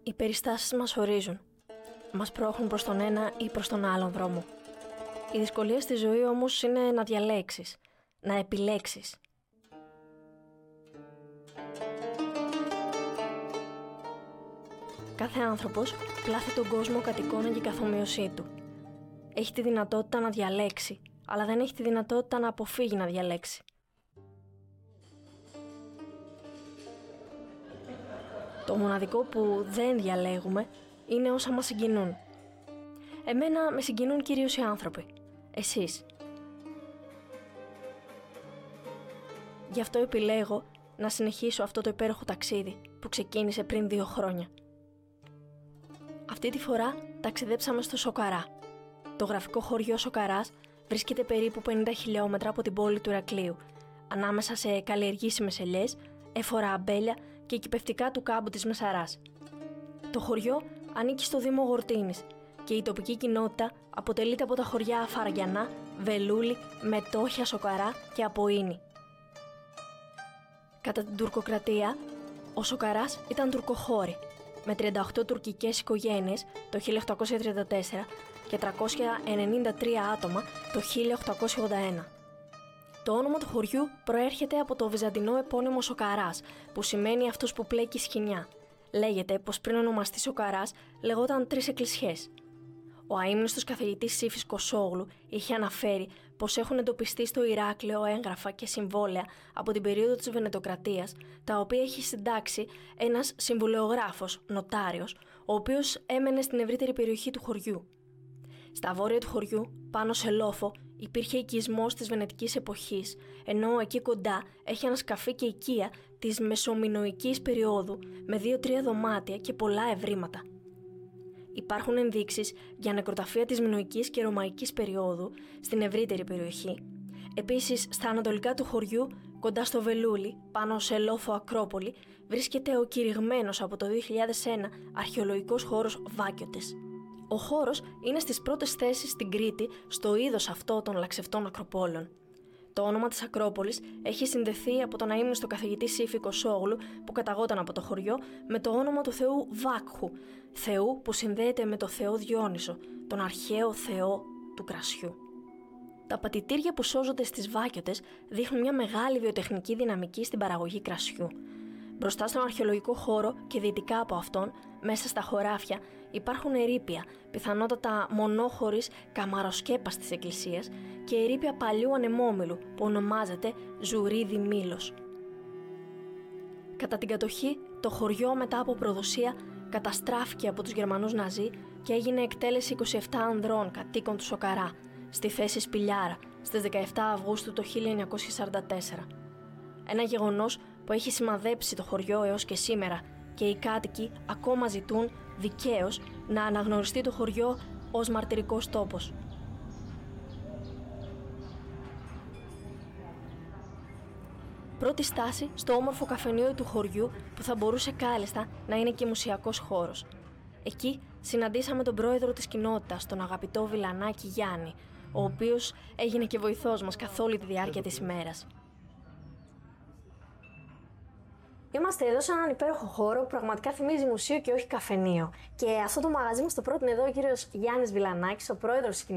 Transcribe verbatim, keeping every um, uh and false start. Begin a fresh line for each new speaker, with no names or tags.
Οι περιστάσεις μας ορίζουν. Μας προώχνουν προς τον ένα ή προς τον άλλον δρόμο. Η δυσκολία στη ζωή όμως είναι να διαλέξεις, να επιλέξεις. Κάθε άνθρωπος πλάθει τον κόσμο κατ' εικόνα και καθομοίωσή του. Έχει τη δυνατότητα να διαλέξει, αλλά δεν έχει τη δυνατότητα να αποφύγει να διαλέξει. Το μοναδικό που δεν διαλέγουμε είναι όσα μας συγκινούν. Εμένα με συγκινούν κυρίως οι άνθρωποι. Εσείς. Γι' αυτό επιλέγω να συνεχίσω αυτό το υπέροχο ταξίδι που ξεκίνησε πριν δύο χρόνια. Αυτή τη φορά ταξιδέψαμε στο Σοκαρά. Το γραφικό χωριό Σοκαράς βρίσκεται περίπου πενήντα χιλιόμετρα από την πόλη του Ηρακλείου, ανάμεσα σε καλλιεργήσιμες ελιές, έφορα αμπέλια και κηπευτικά του κάμπου της Μεσαράς. Το χωριό ανήκει στο Δήμο Γορτίνης και η τοπική κοινότητα αποτελείται από τα χωριά Φαραγιανά, Βελούλη, Μετόχια, Σοκαρά και Αποίνη. Κατά την τουρκοκρατία, ο Σοκαράς ήταν τουρκοχώρη, με τριάντα οκτώ τουρκικές οικογένειες το χίλια οκτακόσια τριάντα τέσσερα και τριακόσια ενενήντα τρία άτομα το χίλια οκτακόσια ογδόντα ένα. Το όνομα του χωριού προέρχεται από το βυζαντινό επώνυμο Σοκαράς, που σημαίνει αυτός που πλέκει σκοινιά. Λέγεται πως πριν ονομαστεί Σοκαράς λεγόταν Τρεις Εκκλησιές. Ο αείμνηστος καθηγητής Σύφης Κωσόγλου είχε αναφέρει πως έχουν εντοπιστεί στο Ηράκλειο έγγραφα και συμβόλαια από την περίοδο της Βενετοκρατίας, τα οποία έχει συντάξει ένας συμβολεογράφος, νοτάριος, ο οποίος έμενε στην ευρύτερη περιοχή του χωριού. Στα βόρεια του χωριού, πάνω σε λόφο, υπήρχε οικισμός της βενετικής εποχής, ενώ εκεί κοντά έχει ένα σκαφί και οικία της μεσομινωικής περίοδου με δύο-τρία δωμάτια και πολλά ευρήματα. Υπάρχουν ενδείξεις για νεκροταφεία της μινωικής και ρωμαϊκής περίοδου στην ευρύτερη περιοχή. Επίσης, στα ανατολικά του χωριού, κοντά στο Βελούλι, πάνω σε λόφο Ακρόπολη, βρίσκεται ο κηρυγμένος από το δύο χιλιάδες ένα αρχαιολογικός χώρος Βάκιωτες. Ο χώρος είναι στις πρώτες θέσεις στην Κρήτη στο είδος αυτό των λαξευτών ακροπόλων. Το όνομα της Ακρόπολης έχει συνδεθεί από τον αείμνηστο καθηγητή Σύφη Κωσόγλου, που καταγόταν από το χωριό, με το όνομα του θεού Βάκχου, θεού που συνδέεται με το θεό Διόνυσο, τον αρχαίο θεό του κρασιού. Τα πατητήρια που σώζονται στις Βάκιωτες δείχνουν μια μεγάλη βιοτεχνική δυναμική στην παραγωγή κρασιού. Μπροστά στον αρχαιολογικό χώρο και δυτικά από αυτόν, μέσα στα χωράφια, υπάρχουν ερείπια, πιθανότατα μονόχωρης καμαροσκέπας της εκκλησίας, και ερείπια παλιού ανεμόμυλου που ονομάζεται Ζουρίδι Μήλος. Κατά την κατοχή, το χωριό μετά από προδοσία καταστράφηκε από τους Γερμανούς Ναζί και έγινε εκτέλεση είκοσι επτά ανδρών κατοίκων του Σοκαρά, στη θέση Σπηλιάρα, στις δεκαεπτά Αυγούστου το χίλια εννιακόσια σαράντα τέσσερα. Ένα γεγονός που έχει σημαδέψει το χωριό έως και σήμερα, και οι κάτοικοι ακόμα ζητούν δικαίως να αναγνωριστεί το χωριό ως μαρτυρικός τόπος. Πρώτη στάση στο όμορφο καφενείο του χωριού, που θα μπορούσε κάλλιστα να είναι και μουσιακός χώρος. Εκεί συναντήσαμε τον πρόεδρο της κοινότητας, τον αγαπητό Βιλανάκη Γιάννη, ο οποίος έγινε και βοηθός μας καθ' όλη τη διάρκεια της ημέρας. Είμαστε εδώ σε έναν υπέροχο χώρο που πραγματικά θυμίζει μουσείο και όχι καφενείο. Και αυτό το μαγαζί μας το πρότεινε εδώ ο κύριος Γιάννης Βιλανάκης, ο πρόεδρος της κοινότητας.